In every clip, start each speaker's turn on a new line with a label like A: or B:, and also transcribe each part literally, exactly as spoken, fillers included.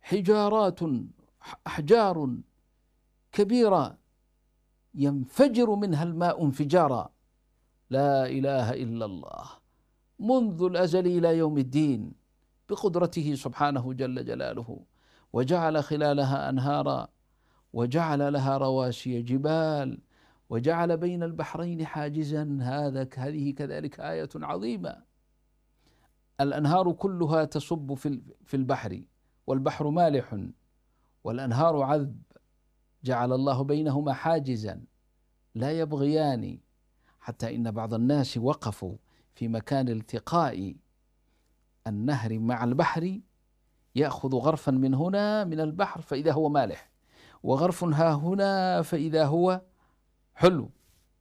A: حجارات أحجار كبيرة ينفجر منها الماء انفجارا. لا إله إلا الله، منذ الأزل إلى يوم الدين بقدرته سبحانه جل جلاله، وجعل خلالها أنهارا، وجعل لها رواسي جبال، وجعل بين البحرين حاجزا. هذا هذه كذلك آية عظيمة. الأنهار كلها تصب في البحر، والبحر مالح والأنهار عذب، جعل الله بينهما حاجزا لا يبغيان، حتى إن بعض الناس وقفوا في مكان التقاء النهر مع البحر، يأخذ غرفا من هنا من البحر فإذا هو مالح، وغرف ها هنا فإذا هو حلو،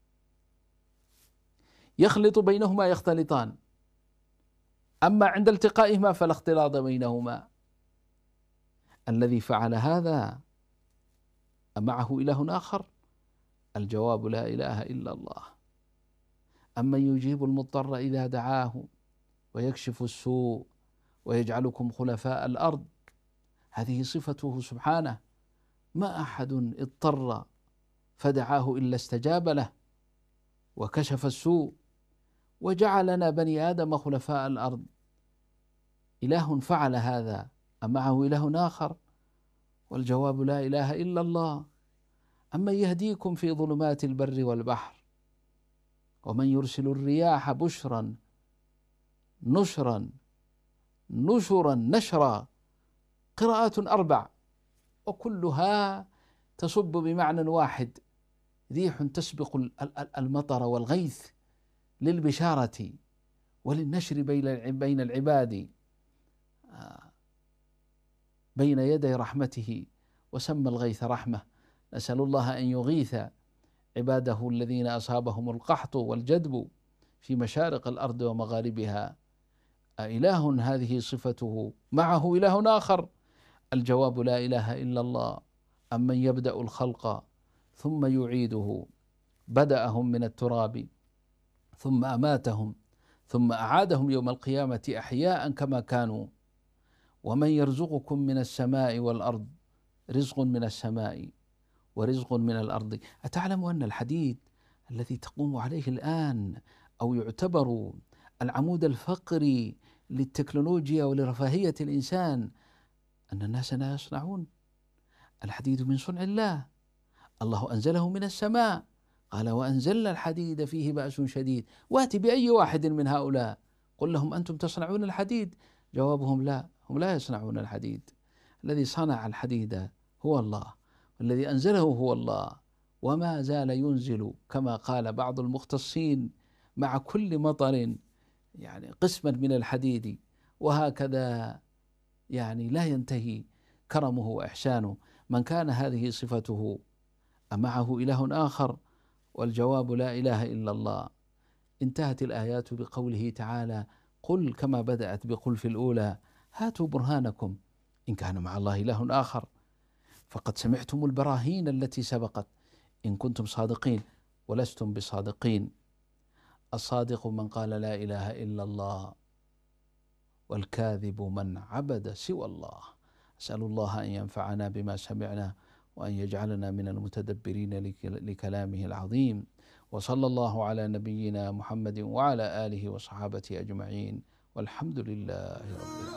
A: يخلط بينهما يختلطان، أما عند التقائهما فلا اختلاط بينهما. الذي فعل هذا أمعه إله آخر؟ الجواب لا إله إلا الله. أمن يجيب المضطر إذا دعاه ويكشف السوء ويجعلكم خلفاء الأرض، هذه صفته سبحانه. ما أحد اضطر فدعاه إلا استجاب له وكشف السوء وجعلنا بني آدم خلفاء الأرض. إله فعل هذا أمعه إله آخر؟ والجواب لا إله إلا الله. أمن يهديكم في ظلمات البر والبحر، ومن يرسل الرياح بشرا نشرا نشرا نشرا، قراءات أربع وكلها تصب بمعنى واحد: ريح تسبق المطر والغيث للبشارة وللنشر بين العباد بين يدي رحمته، وسمى الغيث رحمة. نسأل الله أن يغيث عباده الذين أصابهم القحط والجدب في مشارق الأرض ومغاربها. أإله هذه صفته معه إله آخر؟ الجواب لا إله إلا الله. أمن يبدأ الخلق ثم يعيده، بدأهم من التراب ثم أماتهم ثم أعادهم يوم القيامة أحياء كما كانوا. ومن يرزقكم من السماء والأرض، رزق من السماء ورزق من الأرض. أتعلم أن الحديد الذي تقوم عليه الآن أو يعتبر العمود الفقري للتكنولوجيا ولرفاهية الإنسان، أن الناس لا يصنعون الحديد؟ من صنع الله، الله أنزله من السماء، قال وأنزلنا الحديد فيه بأس شديد. واتي بأي واحد من هؤلاء قل لهم أنتم تصنعون الحديد؟ جوابهم لا، هم لا يصنعون الحديد. الذي صنع الحديد هو الله، والذي أنزله هو الله، وما زال ينزل كما قال بعض المختصين مع كل مطر يعني قسما من الحديد، وهكذا يعني لا ينتهي كرمه وإحسانه. من كان هذه صفته أمعه إله آخر؟ والجواب لا إله إلا الله. انتهت الآيات بقوله تعالى: قل كما بدأت بقل في الأولى هاتوا برهانكم إن كان مع الله إله آخر فقد سمعتم البراهين التي سبقت إن كنتم صادقين، ولستم بصادقين. الصادق من قال لا إله إلا الله، والكاذب من عبد سوى الله. أسأل الله أن ينفعنا بما سمعنا، وأن يجعلنا من المتدبرين لكلامه العظيم. وصلى الله على نبينا محمد وعلى آله وصحابته أجمعين، والحمد لله رب العالمين.